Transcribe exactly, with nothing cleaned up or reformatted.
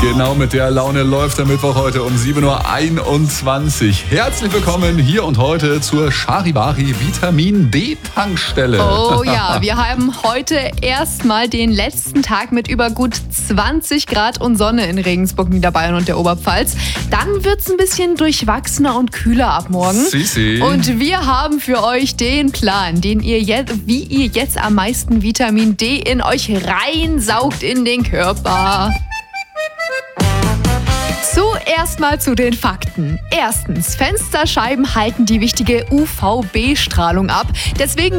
Genau, mit der Laune läuft der Mittwoch heute um sieben Uhr einundzwanzig. Herzlich willkommen hier und heute zur Charivari Vitamin D-Tankstelle. Oh ja, wir haben heute erstmal den letzten Tag mit über gut zwanzig Grad und Sonne in Regensburg, Niederbayern und der Oberpfalz. Dann wird's ein bisschen durchwachsener und kühler ab morgen. Sisi. Und wir haben für euch den Plan, den ihr jetzt, wie ihr jetzt am meisten Vitamin D in euch reinsaugt in den Körper. Zuerst mal zu den Fakten. Erstens, Fensterscheiben halten die wichtige U V B-Strahlung ab. Deswegen